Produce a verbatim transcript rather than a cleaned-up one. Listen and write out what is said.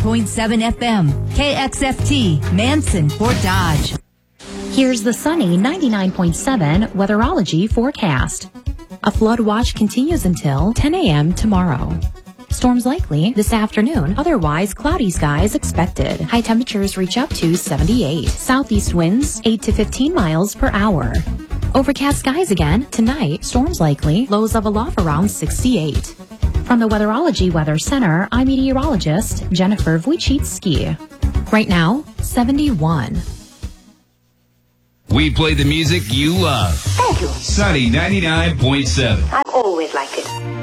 point seven F M, K X F T, Manson, Fort Dodge. Here's the sunny ninety-nine point seven weatherology forecast. A flood watch continues until ten a.m. tomorrow. Storms likely this afternoon, otherwise cloudy skies expected. High temperatures reach up to seventy-eight. Southeast winds eight to fifteen miles per hour. Overcast skies again tonight, storms likely, lows of a low around sixty-eight. From the Weatherology Weather Center, I'm meteorologist Jennifer Wojcicki. Right now, seventy-one. We play the music you love. Thank you. Sunny ninety-nine point seven. I've always liked it.